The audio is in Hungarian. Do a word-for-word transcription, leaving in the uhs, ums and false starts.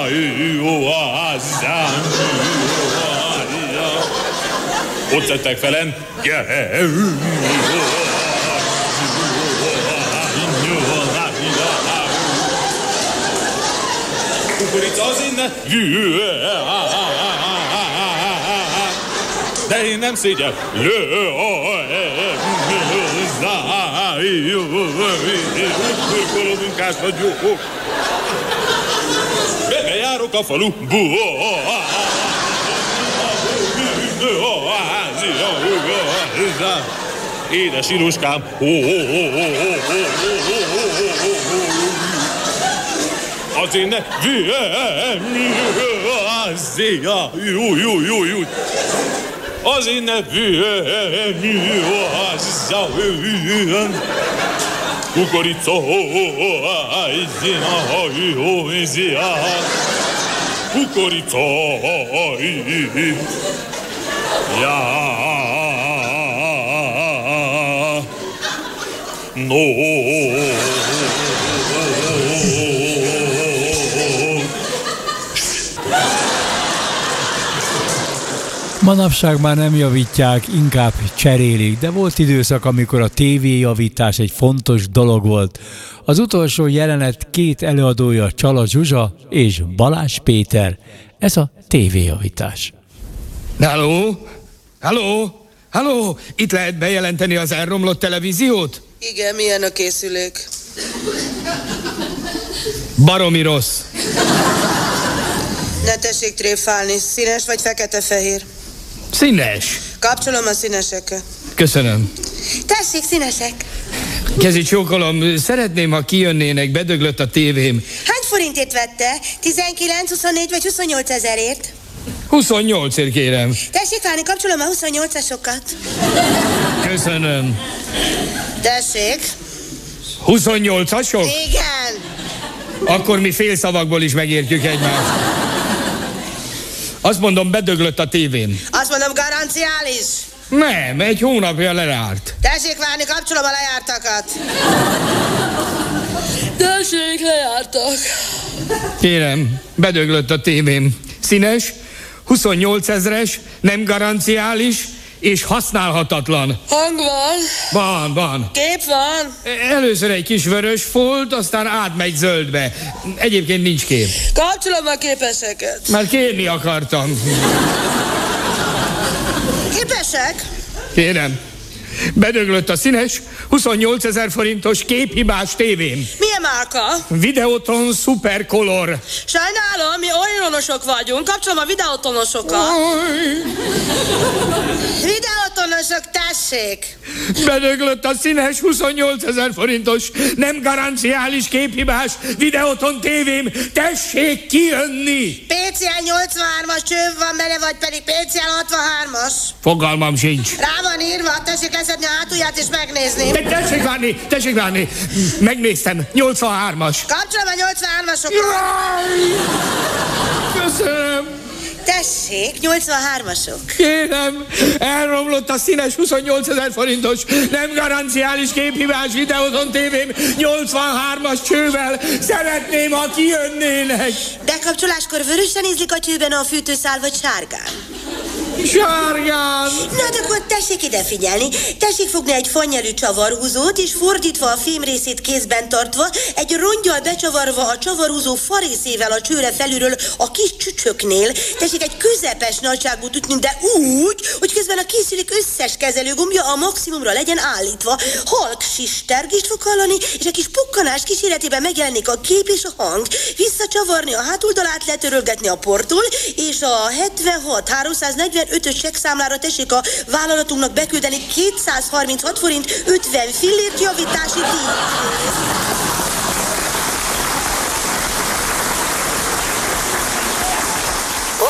Ott szedtek felen. Kukorica az innen. De én nem szégyel. Burkoló munkás vagyok. Bejárok a falu. Édes Iluskám. Az én nevű, jó, jó, jó, jó. Az én nevű, kukorica, kukorica, ja, no. Manapság már nem javítják, inkább cserélik, de volt időszak, amikor a tévéjavítás egy fontos dolog volt. Az utolsó jelenet két előadója, Csala Zsuzsa és Balázs Péter. Ez a tévéjavítás. Halló? Halló? Halló? Itt lehet bejelenteni az elromlott televíziót? Igen, milyen a készülék? Baromi rossz. Ne tessék tréfálni, színes vagy fekete-fehér? Színes. Kapcsolom a színeseket. Köszönöm. Tessék, színesek. Kezi csókolom, szeretném, ha kijönnének, bedöglött a tévém. Hány forintért vette? tizenkilenc, huszonnégy vagy huszonnyolc ezerért? huszonnyolcért kérem. Tessék várni, kapcsolom a huszonnyolcasokat. Köszönöm. Tessék. huszonnyolcasok? Igen. Akkor mi félszavakból is megértjük egymást. Azt mondom, bedöglött a tévén. Azt mondom, garanciális. Nem, egy hónapja lejárt. Tessék várni, kapcsolom a lejártakat. Tessék, lejártak. Kérem, bedöglött a tévém. Színes, huszonnyolc ezres, nem garanciális és használhatatlan. Hang van. Van, van. Kép van. Először egy kis vörös folt, aztán átmegy zöldbe. Egyébként nincs kép. Kapcsolom a képeseket. Már kérni akartam. Képesek? Kérem. Bedöglött a színes, huszonnyolc ezer forintos képhibás tévém. Milyen márka? Videotron Supercolor. Sajnálom, mi olyanosok vagyunk. Kapcsolom a videotonosokat. Videotonosok, tessék. Bedöglött a színes, huszonnyolc ezer forintos, nem garanciális képhibás Videoton tévém. Tessék kijönni. pé cé el nyolcvanhármas csőv van bele, vagy pedig pé cé el hatvanhármas? Fogalmam sincs. Rá van írva, tessék leszedni a hátulját és megnézni. De tessék várni, tessék várni. Megnéztem, nyolcvanhármas. Kapcsolom a nyolcvanhármasokat. Köszönöm. Tessék, nyolcvanhármasok. Kérem, elromlott a színes huszonnyolc ezer forintos, nem garanciális képhibás Videoton tévém nyolcvanhármas csővel. Szeretném, ha kijönnének. Bekapcsoláskor vörösen ízlik a csőben a fűtőszál, vagy sárgán? Sárgán. Na, de akkor tessék ide figyelni. Tessék fogni egy fannyelű csavarhúzót, és fordítva a fém részét kézben tartva, egy rongyal becsavarva a csavarhúzó farészével a csőre felülről a kis csücsöknél. Tessék egy közepes nagyságú ütni, de úgy, hogy közben a készülék összes kezelőgombja a maximumra legyen állítva. Halk sistergést fog hallani, és egy kis pukkanás kíséretében megjelenik a kép és a hang. Visszacsavarni a hátoldalát, letörölgetni a portól, és a hetvenhat háromszáznegyvenötös csekkszámlára tessék a vállalatunknak beküldeni kétszázharminchat forint ötven fillért javítási díj.